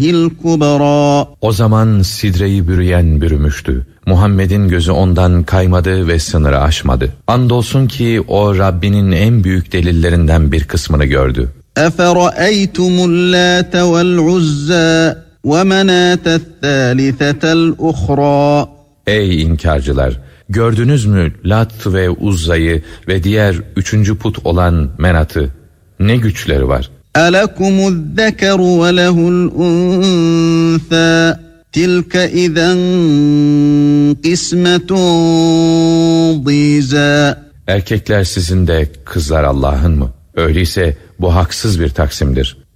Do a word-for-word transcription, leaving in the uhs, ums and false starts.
الكبرى. O zaman sidreyi bürüyen bürümüştü. Muhammed'in gözü ondan kaymadı ve sınırı aşmadı. Andolsun ki o Rabbinin en büyük delillerinden bir kısmını gördü. أَفَرَأَيْتُمُ اللَّاتَ وَالْعُزَّى وَمَنَاةَ الثَّالِثَةَ الْأُخْرَى. Ey inkarcılar! Gördünüz mü Lat ve Uzza'yı ve diğer üçüncü put olan Menat'ı? Ne güçleri var! أَلَكُمُ الذَّكَرُ وَلَهُ الْأُنْثَى تِلْكَ إِذًا قِسْمَةٌ ضِيزَى. Erkekler sizin de kızlar Allah'ın mı? Öyleyse bu haksız bir taksimdir.